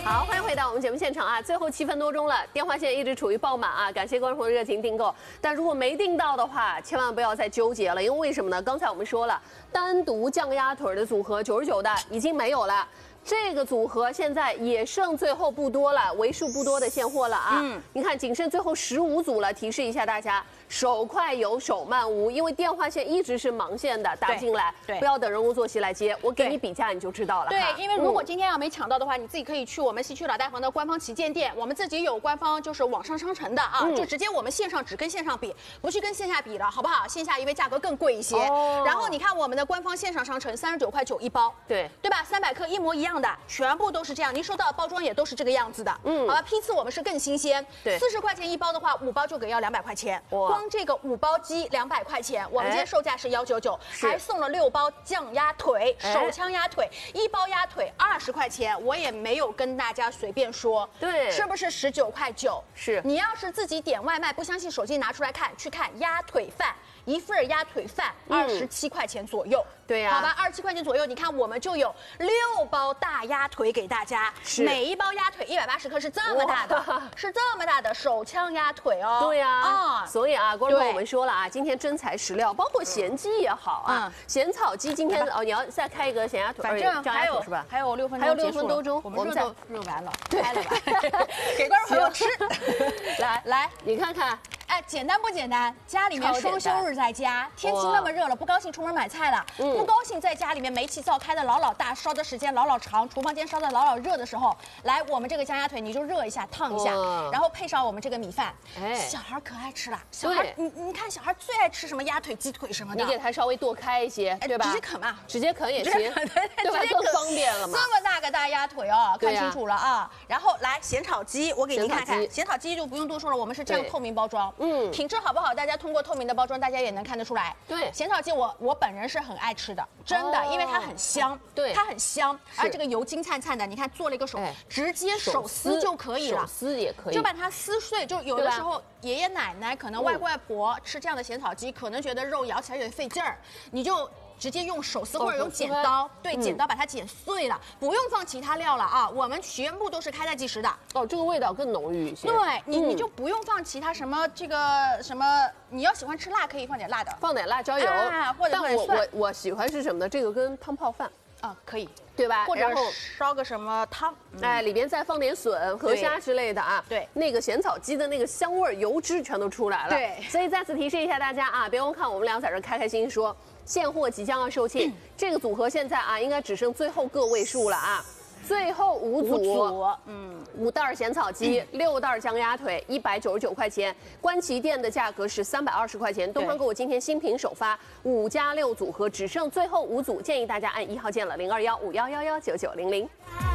好，欢迎回到我们节目现场啊！最后7分多钟了，电话线一直处于爆满啊！感谢观众朋友热情订购，但如果没订到的话，千万不要再纠结了，因为为什么呢？刚才我们说了，单独酱鸭腿的组合99的已经没有了。 这个组合现在也剩最后不多了，为数不多的现货了啊！你看仅剩最后15组了。提示一下大家，手快有，手慢无，因为电话线一直是盲线的，打进来，不要等人工坐席来接，我给你比价你就知道了。 对，因为如果今天要没抢到的话，你自己可以去我们西区老大房的官方旗舰店，我们自己有官方就是网上商城的啊，就直接我们线上只跟线上比，不去跟线下比了，好不好？线下因为价格更贵一些。然后你看我们的官方线上商城39块9一包，对吧？300克一模一样的，全部都是这样，您收到的包装也都是这个样子的，好吧？批次我们是更新鲜，对，40块钱一包的话，5包就给要200块钱，光这个5包鸡200块钱，我们今天售价是199，还送了6包酱鸭腿，手枪鸭腿，1包鸭腿20块钱，我也没有跟大家随便说，对，是不是19块9？是，你要是自己点外卖，不相信手机拿出来看，去看鸭腿饭。 一份鸭腿饭27块钱左右，对呀，好吧，27块钱左右。你看，我们就有6包大鸭腿给大家，每一包鸭腿180克，是这么大的，是这么大的手枪鸭腿哦。对呀， 所以啊，观众朋友我们说了啊，今天真材实料，包括咸鸡也好啊，咸草鸡今天哦，你要再开一个咸鸭腿， 反正还有是吧？ 还有6分钟， 还有6分多钟， 我们热都热完了，开了吧，给观众朋友吃。来， 你看看。 哎，简单不简单？家里面双休日在家，天气那么热了，不高兴出门买菜了，不高兴在家里面煤气灶开的老大，烧的时间老长，厨房间烧的老热的时候，来我们这个酱鸭腿你就热一下，烫一下，然后配上我们这个米饭，小孩可爱吃了。小孩，你看小孩最爱吃什么鸭腿、鸡腿什么的， 你给他稍微剁开一些，对吧？ 直接啃嘛， 直接啃也行，对吧？更方便了嘛。 这么大个大鸭腿哦，看清楚了啊。然后来咸炒鸡，我给您看看，咸炒鸡就不用多说了，我们是这样透明包装。 品质好不好？大家通过透明的包装，大家也能看得出来。对，咸炒鸡我本人是很爱吃的，真的，因为它很香，对，它很香，而这个油金灿灿的，你看做了一个手，直接手撕就可以了，手撕也可以， 就把它撕碎。就有的时候爷爷奶奶可能外公外婆吃这样的咸炒鸡，可能觉得肉咬起来有点费劲儿，你就。 直接用手撕或者用剪刀，对，剪刀把它剪碎了，不用放其他料了啊，我们全部都是开袋计时的。哦，这个味道更浓郁一些。对，你就不用放其他什么这个什么，你要喜欢吃辣可以放点辣的， 放点辣椒油， 或者我喜欢是什么呢？这个跟汤泡饭啊可以， 对吧？ 或者烧个什么汤， 哎，里边再放点笋、河虾之类的啊。对，那个咸草鸡的那个香味、油脂全都出来了。对，所以再次提示一下大家啊，别光看我们俩在这开开心心说。 现货即将要售罄，这个组合现在啊，应该只剩最后个位数了啊，最后5组，5袋咸草鸡，6袋酱鸭腿，199块钱，官旗店的价格是320块钱。东方购物今天新品首发5+6组合，只剩最后5组，建议大家按1号键了，0215111990。